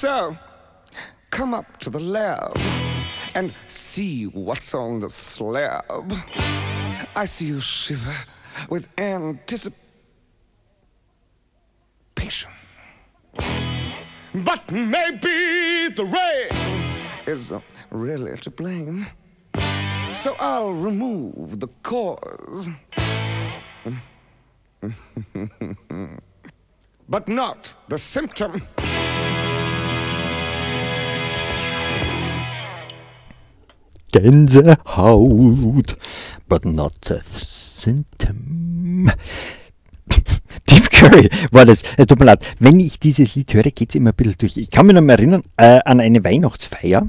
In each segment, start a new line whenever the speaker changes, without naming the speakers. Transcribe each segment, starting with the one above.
So, come up to the lab and see what's on the slab. I see you shiver with anticipation. But maybe the rain is really to blame. So I'll remove the cause. But not the symptom.
Gänsehaut, but not the symptom. Tim Curry war das. Es tut mir leid, wenn ich dieses Lied höre, geht es immer ein bisschen durch. Ich kann mich noch mal erinnern an eine Weihnachtsfeier.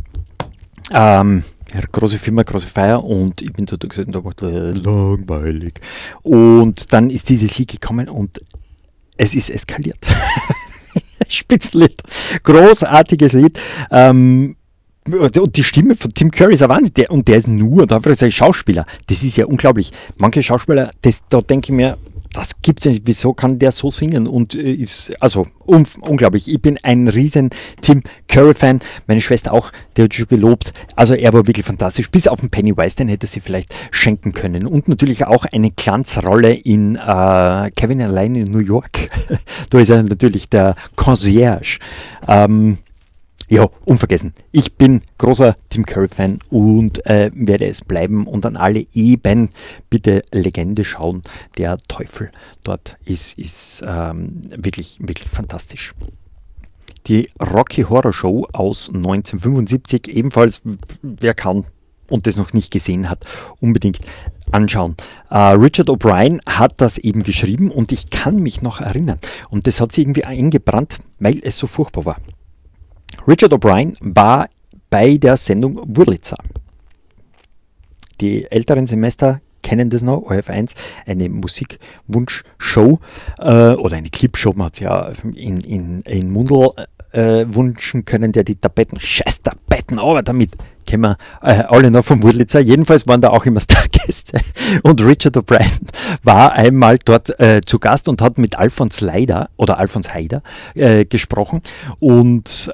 Große Firma, große Feier, und ich bin da gesagt, da war langweilig. Und dann ist dieses Lied gekommen und es ist eskaliert. Spitzenlied. Großartiges Lied. Und die Stimme von Tim Curry ist ein Wahnsinn. Und der ist nur, da einfach ein Schauspieler. Das ist ja unglaublich. Manche Schauspieler, da denke ich mir, das gibt's ja nicht. Wieso kann der so singen? Und ist, also, unglaublich. Ich bin ein riesen Tim Curry-Fan. Meine Schwester auch, die hat schon gelobt. Also, er war wirklich fantastisch. Bis auf den Pennywise, den hätte sie vielleicht schenken können. Und natürlich auch eine Glanzrolle in Kevin allein in New York. Da ist er natürlich der Concierge. Ja, unvergessen. Ich bin großer Tim Curry-Fan und werde es bleiben. Und an alle eben bitte Legende schauen. Der Teufel dort ist wirklich, wirklich fantastisch. Die Rocky Horror Show aus 1975, ebenfalls, wer kann und das noch nicht gesehen hat, unbedingt anschauen. Richard O'Brien hat das eben geschrieben und ich kann mich noch erinnern. Und das hat sich irgendwie eingebrannt, weil es so furchtbar war. Richard O'Brien war bei der Sendung Wurlitzer. Die älteren Semester kennen das noch, ORF1, eine Musikwunschshow oder eine Clipshow, man hat es ja in Mundl wünschen können, der die Tapeten, scheiß Tapeten, aber damit kennen wir alle noch vom Wurlitzer. Jedenfalls waren da auch immer Stargäste. Und Richard O'Brien war einmal dort zu Gast und hat mit Alfons Heider gesprochen. Und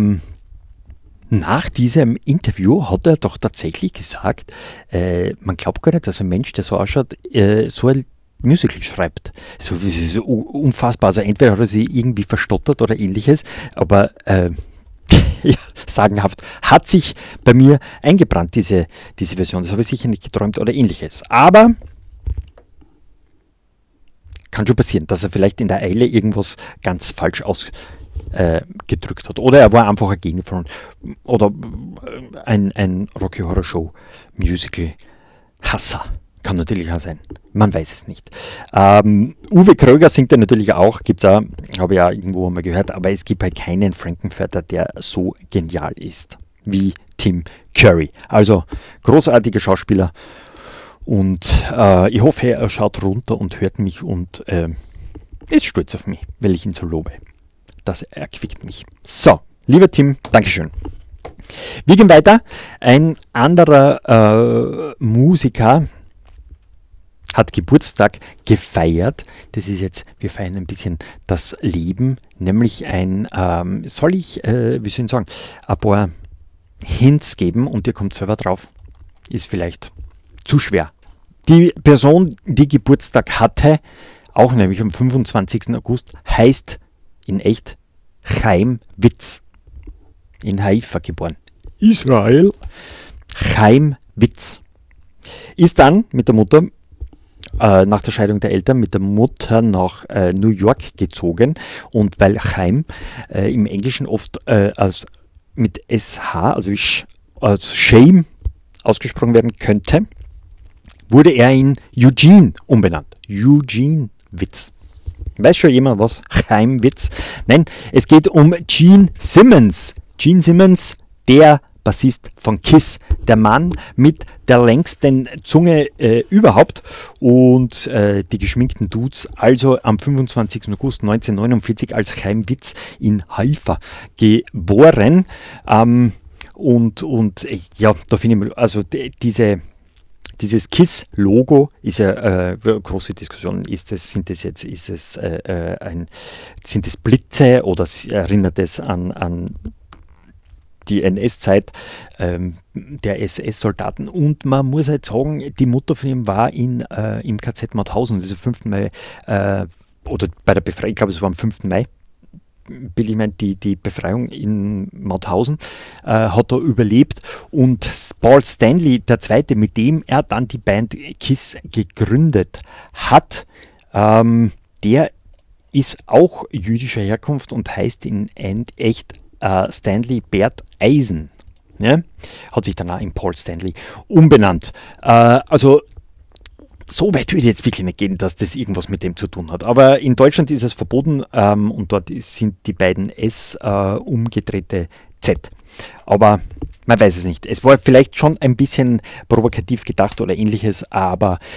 nach diesem Interview hat er doch tatsächlich gesagt, man glaubt gar nicht, dass ein Mensch, der so ausschaut, so ein Musical schreibt. So, das ist so unfassbar. Also entweder hat er sie irgendwie verstottert oder ähnliches, aber ja, sagenhaft, hat sich bei mir eingebrannt, diese Version. Das habe ich sicher nicht geträumt oder ähnliches. Aber kann schon passieren, dass er vielleicht in der Eile irgendwas ganz falsch ausgedrückt hat. Oder er war einfach ein Gegner von, oder ein Rocky Horror Show Musical Hasser. Kann natürlich auch sein. Man weiß es nicht. Uwe Kröger singt ja natürlich auch, gibt's auch, habe ich ja irgendwo mal gehört, aber es gibt halt keinen Frankenfurter, der so genial ist wie Tim Curry. Also großartiger Schauspieler und ich hoffe, er schaut runter und hört mich und ist stolz auf mich, weil ich ihn so lobe. Das erquickt mich. So, lieber Tim, Dankeschön. Wir gehen weiter. Ein anderer Musiker hat Geburtstag gefeiert. Das ist jetzt, wir feiern ein bisschen das Leben, nämlich ein, wie soll ich sagen, ein paar Hints geben und ihr kommt selber drauf. Ist vielleicht zu schwer. Die Person, die Geburtstag hatte, auch nämlich am 25. August, heißt in echt Chaim Witz. In Haifa geboren. Israel. Chaim Witz. Ist dann mit der Mutter nach der Scheidung der Eltern mit der Mutter nach New York gezogen, und weil Chaim im Englischen oft mit SH, also als Shame ausgesprochen werden könnte, wurde er in Eugene umbenannt. Eugene Witz. Weiß schon jemand was? Chaim Witz? Nein, es geht um Gene Simmons. Gene Simmons, der Bassist von Kiss, der Mann mit der längsten Zunge überhaupt, und die geschminkten Dudes, also am 25. August 1949 als Chaim Witz in Haifa geboren. Und ja, da finde ich, also diese dieses KISS-Logo ist ja große Diskussion. Sind es Blitze oder erinnert es an die NS-Zeit der SS-Soldaten? Und man muss halt sagen, die Mutter von ihm war im KZ Mauthausen, das ist am 5. Mai, oder bei der Befreiung, ich glaube, es war am 5. Mai, ich meine, die Befreiung in Mauthausen, hat er überlebt, und Paul Stanley, der Zweite, mit dem er dann die Band KISS gegründet hat, der ist auch jüdischer Herkunft und heißt in echt Stanley Bert Eisen. Ja? Hat sich danach in Paul Stanley umbenannt. Also so weit würde ich jetzt wirklich nicht gehen, dass das irgendwas mit dem zu tun hat. Aber in Deutschland ist es verboten, und dort sind die beiden S umgedrehte Z. Aber man weiß es nicht. Es war vielleicht schon ein bisschen provokativ gedacht oder ähnliches, aber